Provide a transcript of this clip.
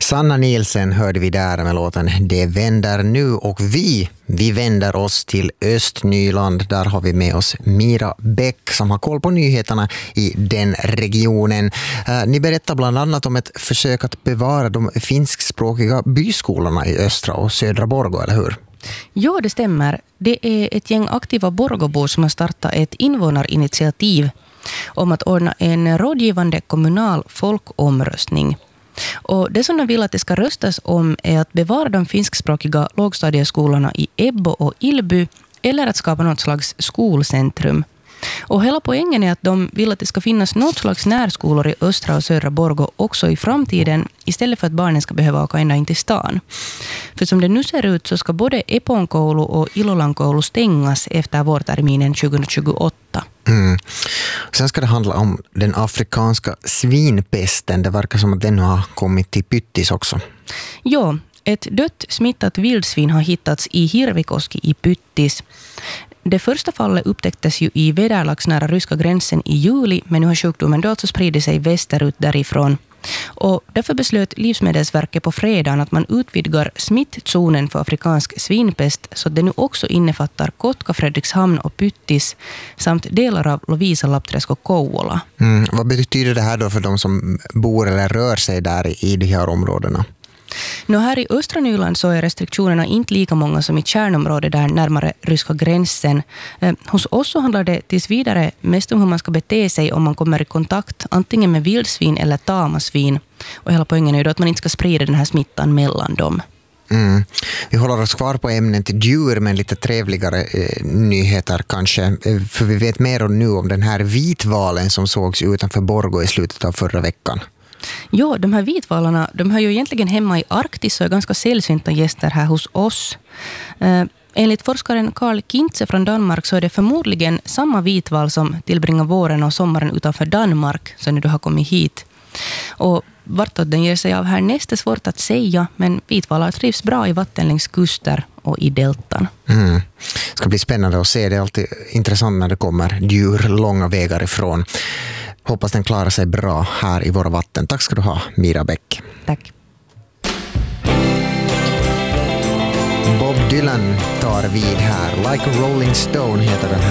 Sanna Nielsen hörde vi där med låten Det vänder nu, och vi vänder oss till Östnyland. Där har vi med oss Mira Bäck som har koll på nyheterna i den regionen. Ni berättar bland annat om ett försök att bevara de finskspråkiga byskolorna i östra och södra Borgå, eller hur? Ja, det stämmer. Det är ett gäng aktiva Borgåbor som har startat ett invånarinitiativ om att ordna en rådgivande kommunal folkomröstning. Och det som de vill att det ska röstas om är att bevara de finskspråkiga lågstadieskolorna i Ebbo och Ilby eller att skapa något slags skolcentrum. Och hela poängen är att de vill att det ska finnas något slags närskolor i östra och södra Borgå också i framtiden, istället för att barnen ska behöva åka ända in till stan. För som det nu ser ut så ska både Eponkoulu och Ilolankoulu stängas efter vårterminen 2028. Sen ska det handla om den afrikanska svinpesten. Det verkar som att den har kommit till Pyttis också. Ja, ett dött smittat vildsvin har hittats i Hirvikoski i Pyttis. Det första fallet upptäcktes ju i väderlagsnära ryska gränsen i juli, men nu har sjukdomen då alltså spridit sig västerut därifrån. Och därför beslöt Livsmedelsverket på fredagen att man utvidgar smittzonen för afrikansk svinpest så att det nu också innefattar Kotka, Fredrikshamn och Pyttis samt delar av Lovisa, Lappträsk och Kouvola. Vad betyder det här då för de som bor eller rör sig där i de här områdena? Här i östra Nyland så är restriktionerna inte lika många som i kärnområdet där närmare ryska gränsen. Hos oss så handlar det tills vidare mest om hur man ska bete sig om man kommer i kontakt antingen med vildsvin eller tamasvin. Och hela poängen är ju då att man inte ska sprida den här smittan mellan dem. Vi håller oss kvar på ämnet djur, men lite trevligare nyheter kanske. För vi vet mer nu om den här vitvalen som sågs utanför Borgå i slutet av förra veckan. Ja, de här vitvalarna, de hör ju egentligen hemma i Arktis och är ganska sällsynta gäster här hos oss. Enligt forskaren Karl Kintze från Danmark så är det förmodligen samma vitval som tillbringar våren och sommaren utanför Danmark som du har kommit hit. Och vartåt den ger sig av härnäst är svårt att säga, men vitvalar trivs bra i vatten längs kuster och i deltan. Det ska bli spännande att se. Det är alltid intressant när det kommer djur långa vägar ifrån. Hoppas den klarar sig bra här i våra vatten. Tack ska du ha, Mira Bäck. Tack. Bob Dylan tar vid här. Like a Rolling Stone heter den här.